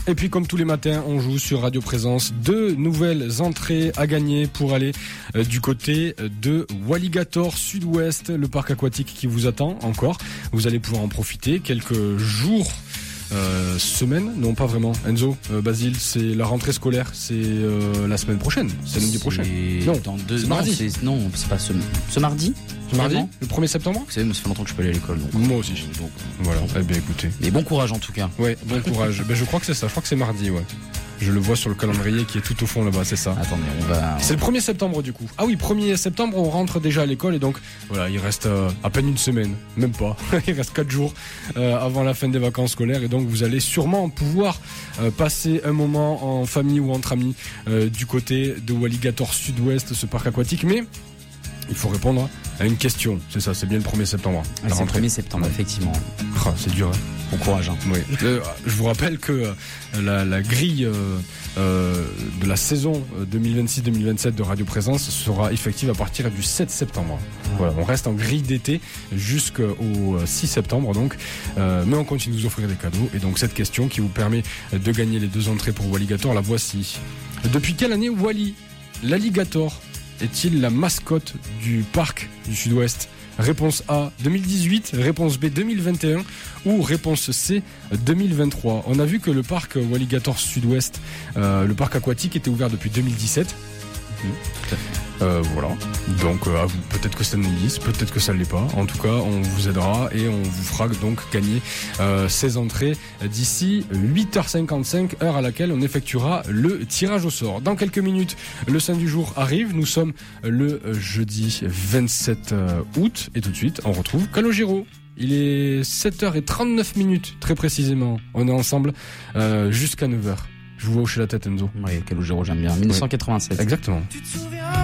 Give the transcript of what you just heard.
Et puis comme tous les matins, on joue sur Radio Présence 2 nouvelles entrées à gagner pour aller du côté de Walligator Sud-Ouest, le parc aquatique qui vous attend encore. Vous allez pouvoir en profiter quelques jours. Semaine, non pas vraiment. Enzo, Basile, c'est la rentrée scolaire, c'est la semaine prochaine, c'est lundi prochain. Non, dans 2 c'est mardi. Non, c'est pas ce mardi. Ce mardi, le 1er septembre. Vous savez, ça fait longtemps que je peux aller à l'école. Donc, moi aussi. Donc, voilà. Eh bien, écoutez. Mais bon courage en tout cas. Ouais, bon courage. Je crois que c'est ça. Je crois que c'est mardi, ouais. Je le vois sur le calendrier qui est tout au fond là-bas, c'est ça. Attendez, on va... C'est le 1er septembre du coup. Ah oui, 1er septembre, on rentre déjà à l'école et donc voilà, il reste à peine une semaine, même pas. Il reste 4 jours avant la fin des vacances scolaires et donc vous allez sûrement pouvoir passer un moment en famille ou entre amis du côté de Walligator Sud-Ouest, ce parc aquatique. Mais il faut répondre à une question, c'est ça, c'est bien le 1er septembre. Ah, c'est le 1er septembre, effectivement. Ah, c'est dur, hein. Bon courage. Hein. Oui. Je vous rappelle que la grille de la saison 2026-2027 de Radio Présence sera effective à partir du 7 septembre. Voilà, on reste en grille d'été jusqu'au 6 septembre donc, mais on continue de vous offrir des cadeaux. Et donc cette question qui vous permet de gagner les 2 entrées pour Walligator, la voici. Depuis quelle année Wally, l'alligator, est-il la mascotte du parc du Sud-Ouest ? Réponse A 2018, réponse B 2021 ou réponse C 2023. On a vu que le parc Walligator Sud-Ouest, le parc aquatique était ouvert depuis 2017. Voilà. Donc à vous, peut-être que c'est un indice, peut-être que ça ne l'est pas. En tout cas, on vous aidera et on vous fera donc gagner ces entrées d'ici 8h55, heure à laquelle on effectuera le tirage au sort. Dans quelques minutes, le saint du jour arrive. Nous sommes le jeudi 27 août et tout de suite, on retrouve Calogero. Il est 7h39 très précisément. On est ensemble jusqu'à 9h. Je vous vois hocher la tête, Enzo. Oui, Calogero, j'aime bien. 1987. Exactement.